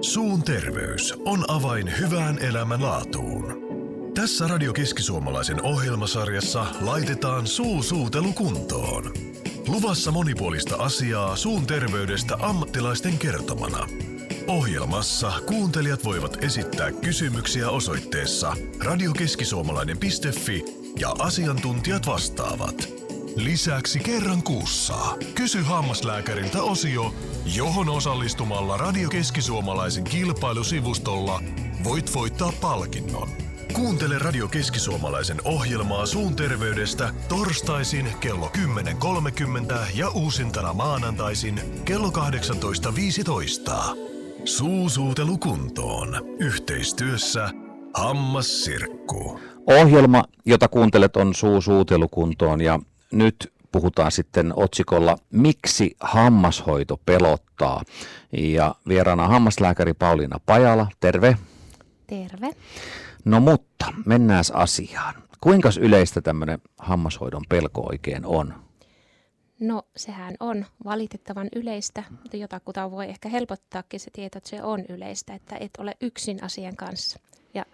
Suun terveys on avain hyvään elämänlaatuun. Tässä Radio Keski-Suomalaisen ohjelmasarjassa laitetaan suutelu kuntoon. Luvassa monipuolista asiaa suun terveydestä ammattilaisten kertomana. Ohjelmassa kuuntelijat voivat esittää kysymyksiä osoitteessa radiokeskisuomalainen.fi ja asiantuntijat vastaavat. Lisäksi kerran kuussa Kysy hammaslääkäriltä -osio, johon osallistumalla Radio Keski-Suomalaisen kilpailusivustolla voit voittaa palkinnon. Kuuntele Radio Keski-Suomalaisen ohjelmaa suun terveydestä torstaisin kello 10.30 ja uusintana maanantaisin kello 18.15. Suutelu kuntoon. Yhteistyössä Hammassirkku. Ohjelma, jota kuuntelet, on suutelu kuntoon ja nyt puhutaan sitten otsikolla Miksi hammashoito pelottaa? Ja vieraana hammaslääkäri Pauliina Pajala. Terve. Terve. No mutta, mennään asiaan. Kuinka yleistä tämmöinen hammashoidon pelko oikein on? No sehän on valitettavan yleistä, mutta jotakuta voi ehkä helpottaakin se tieto, että se on yleistä, että et ole yksin asian kanssa. Ja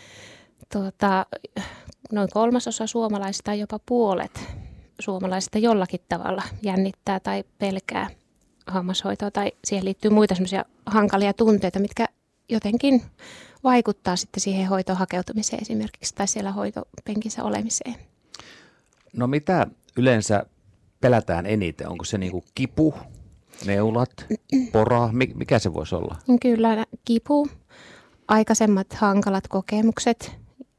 noin 1/3 suomalaisista, jopa puolet suomalaisista jollakin tavalla jännittää tai pelkää hammashoitoa tai siihen liittyy muita semmoisia hankalia tunteita, mitkä jotenkin vaikuttaa sitten siihen hoitoon hakeutumiseen esimerkiksi tai siellä hoitopenkissä olemiseen. No mitä yleensä pelätään eniten? Onko se niinku kipu, neulat, pora? Mikä se voisi olla? Kyllä kipu, aikaisemmat hankalat kokemukset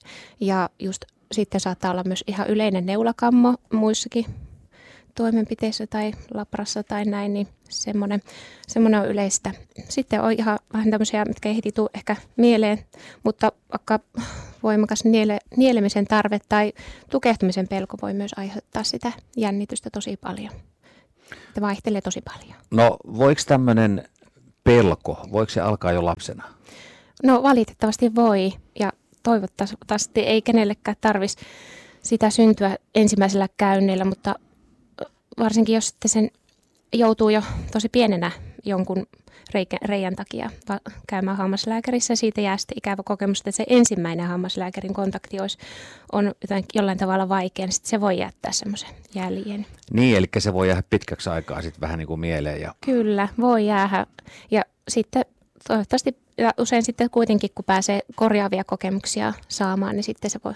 ja just sitten saattaa olla myös ihan yleinen neulakammo muissakin toimenpiteissä tai labrassa tai näin, niin semmoinen on yleistä. Sitten on ihan vähän tämmöisiä, mitkä ei heti tule ehkä mieleen, mutta vaikka voimakas nielemisen tarve tai tukehtumisen pelko voi myös aiheuttaa sitä jännitystä tosi paljon. Se vaihtelee tosi paljon. No voiko tämmöinen pelko, voiko se alkaa jo lapsena? No valitettavasti voi ja toivottavasti ei kenellekään tarvitsisi sitä syntyä ensimmäisellä käynneillä, mutta varsinkin jos sitten sen joutuu jo tosi pienenä jonkun reijän takia käymään hammaslääkärissä, siitä jää sitten ikävä kokemus, että se ensimmäinen hammaslääkärin kontakti on jollain tavalla vaikea, niin sitten se voi jättää semmoisen jäljen. Niin, eli se voi jäädä pitkäksi aikaa sitten vähän niin kuin mieleen. Ja... Kyllä, voi jäädä. Ja sitten toivottavasti ja usein sitten kuitenkin, kun pääsee korjaavia kokemuksia saamaan, niin sitten se voi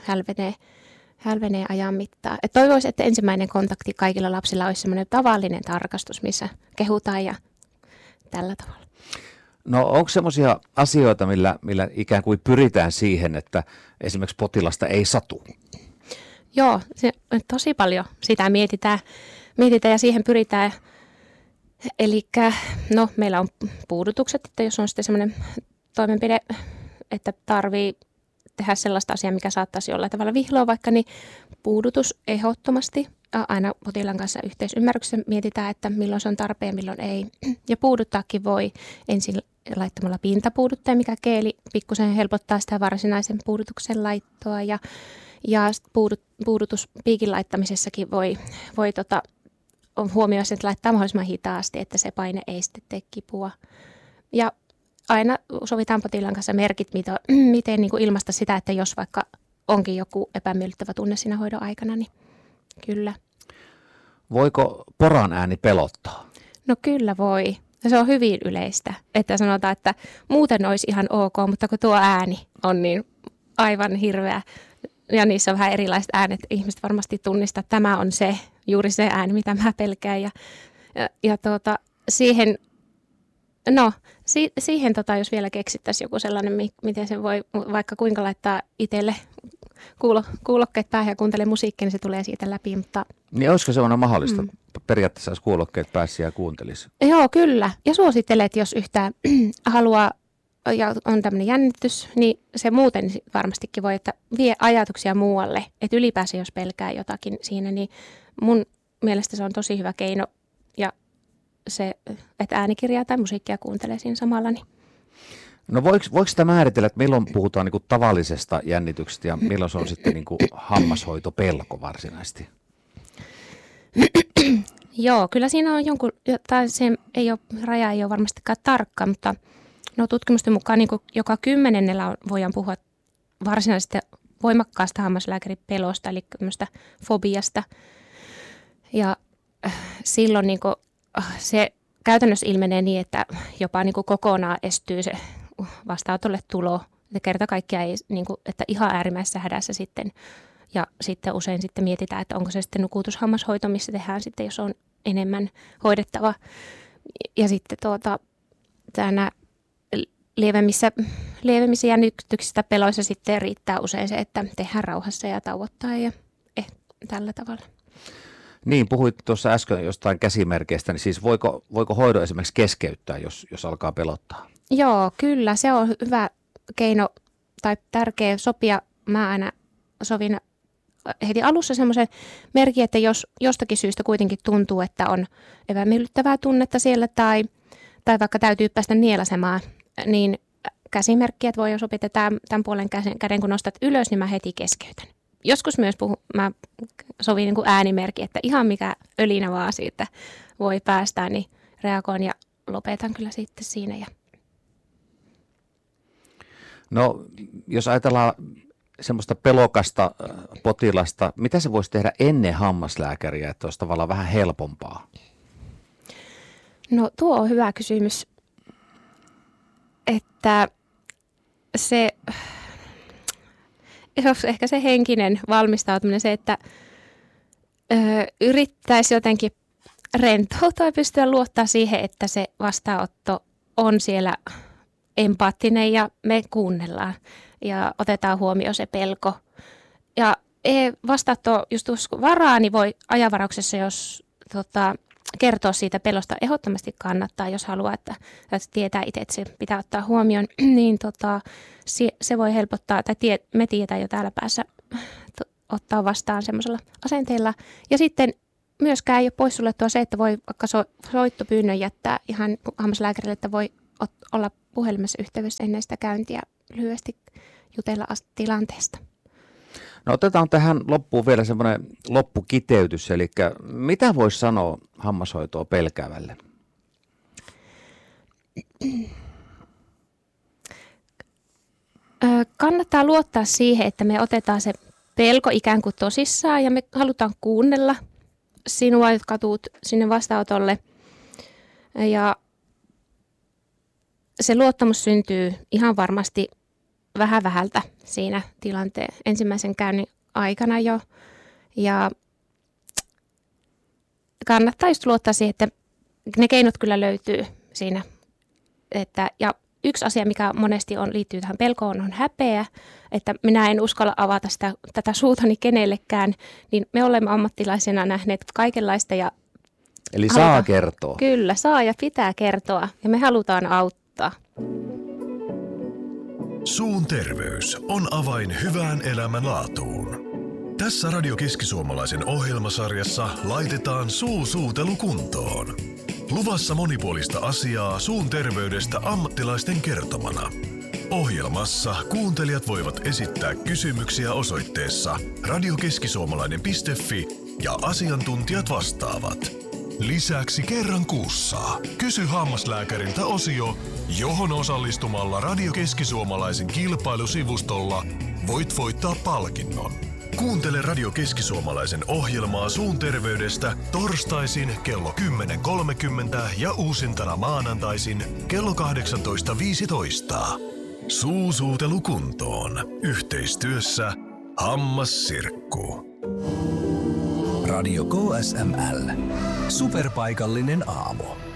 hälvenee ajan mittaan. Et toivoisin, että ensimmäinen kontakti kaikilla lapsilla olisi semmoinen tavallinen tarkastus, missä kehutaan ja tällä tavalla. No onko semmoisia asioita, millä ikään kuin pyritään siihen, että esimerkiksi potilasta ei satu? Joo, tosi paljon sitä mietitään ja siihen pyritään. Eli no, meillä on puudutukset, että jos on sitten semmoinen toimenpide, että tarvii tehdä sellaista asiaa, mikä saattaisi jollain tavalla vihloa vaikka, niin puudutus ehdottomasti. Aina potilaan kanssa yhteisymmärryksessä mietitään, että milloin se on tarpeen, milloin ei. Ja puuduttaakin voi ensin laittamalla pintapuuduttaja, mikä keeli pikkusen helpottaa sitä varsinaisen puudutuksen laittoa. Ja puudutus piikin laittamisessakin voi on huomioida, että laittaa mahdollisimman hitaasti, että se paine ei sitten tee kipua. Ja aina sovitaan potilaan kanssa merkit, miten niin kuin ilmaista sitä, että jos vaikka onkin joku epämiellyttävä tunne siinä hoidon aikana, niin kyllä. Voiko poran ääni pelottaa? No kyllä voi. Ja se on hyvin yleistä, että sanotaan, että muuten olisi ihan ok, mutta kun tuo ääni on niin aivan hirveä ja niissä on vähän erilaiset äänet, ihmiset varmasti tunnistaa, että tämä on juuri se ääni, mitä mä pelkään. Siihen, jos vielä keksittäisiin joku sellainen, miten se voi vaikka kuinka laittaa itselle kuulokkeet päähän ja kuuntelee musiikkia, niin se tulee siitä läpi. Mutta... Niin olisiko se mahdollista? Periaatteessa olisi kuulokkeet päässä ja kuuntelisi. Joo, kyllä. Ja suosittelen, että jos yhtään haluaa ja on tämmöinen jännitys, niin se muuten varmastikin voi, että vie ajatuksia muualle. Että ylipäänsä jos pelkää jotakin siinä, niin mun mielestä se on tosi hyvä keino. Ja se, että äänikirjaa tai musiikkia kuuntelee siinä samalla. Niin. No voiko sitä määritellä, että milloin puhutaan niin kuin tavallisesta jännityksestä ja milloin se on sitten niin kuin hammashoitopelko varsinaisesti? Joo, kyllä siinä on jonkun, tai se raja ei ole varmastikaan tarkka, mutta No tutkimusten mukaan niin joka 10. voidaan puhua varsinaisesti voimakkaasta hammaslääkäripelosta, eli tämmöistä fobiasta. Ja silloin niin se käytännössä ilmenee niin, että jopa niin kokonaan estyy se vastaanotolle tulo. Ja kerta kaikkiaan ei, niin kuin, että ihan äärimmäisessä hädässä sitten. Ja sitten usein sitten mietitään, että onko se sitten nukutushammashoito, missä tehdään sitten, jos on enemmän hoidettava. Ja sitten nämä lievemmissä jännityksistä peloissa sitten riittää usein se, että tehdään rauhassa ja tauottaa ja tällä tavalla. Niin, puhuit tuossa äsken jostain käsimerkeistä, niin siis voiko hoidon esimerkiksi keskeyttää, jos alkaa pelottaa? Joo, kyllä. Se on hyvä keino tai tärkeä sopia. Mä aina sovin heti alussa semmoisen merkin, että jos jostakin syystä kuitenkin tuntuu, että on epämiellyttävää tunnetta siellä tai vaikka täytyy päästä nielasemaan, niin käsimerkkiä, että voi sopia, että tämän puolen käden kun nostat ylös, niin mä heti keskeytän. Joskus myös mä sovin niin kuin äänimerkki, että ihan mikä ölinä vaan siitä voi päästää, niin reagoin ja lopetan kyllä sitten siinä. No, jos ajatellaan semmoista pelokasta potilasta, mitä se voisi tehdä ennen hammaslääkäriä, että olisi tavallaan vähän helpompaa? No tuo on hyvä kysymys, että se ehkä se henkinen valmistautuminen, se, että yrittäisi jotenkin rentoutua ja pystyä luottaa siihen, että se vastaanotto on siellä empaattinen ja me kuunnellaan ja otetaan huomioon se pelko. Ja vastaanotto just varaa, niin voi ajanvarauksessa, jos kertoa siitä pelosta, ehdottomasti kannattaa, jos haluaa, että tietää itse, että se pitää ottaa huomioon, niin se voi helpottaa, tai me tiedetään jo täällä päässä ottaa vastaan semmoisella asenteella. Ja sitten myöskään ei ole poissuljettua se, että voi vaikka soittopyynnön jättää ihan hammaslääkärille, että voi olla puhelimessa yhteydessä ennen sitä käyntiä lyhyesti jutella tilanteesta. No otetaan tähän loppuun vielä semmoinen loppukiteytys, eli mitä voisi sanoa hammashoitoa pelkäävälle? Kannattaa luottaa siihen, että me otetaan se pelko ikään kuin tosissaan ja me halutaan kuunnella sinua, jotka tuut sinne vastaanotolle. Ja se luottamus syntyy ihan varmasti vähän vähältä siinä tilanteen ensimmäisen käynnin aikana jo. Ja kannattaa just luottaa siihen, että ne keinot kyllä löytyy siinä. Ja yksi asia, mikä monesti liittyy tähän pelkoon, on häpeä, että minä en uskalla avata tätä suutani kenellekään, niin me olemme ammattilaisena nähneet kaikenlaista. Eli saa kertoa. Kyllä, saa ja pitää kertoa ja me halutaan auttaa. Suun terveys on avain hyvään elämänlaatuun. Tässä Radio Keski-Suomalaisen ohjelmasarjassa laitetaan suutelu kuntoon. Luvassa monipuolista asiaa suun terveydestä ammattilaisten kertomana. Ohjelmassa kuuntelijat voivat esittää kysymyksiä osoitteessa radiokeskisuomalainen.fi ja asiantuntijat vastaavat. Lisäksi kerran kuussa Kysy hammaslääkäriltä -osio, johon osallistumalla Radio Keski-Suomalaisen kilpailusivustolla voit voittaa palkinnon. Kuuntele Radio Keski-Suomalaisen ohjelmaa suun terveydestä torstaisin kello 10.30 ja uusintana maanantaisin kello 18.15. Suutelu kuntoon. Yhteistyössä Hammassirkku. Radio KSML. Superpaikallinen aamu.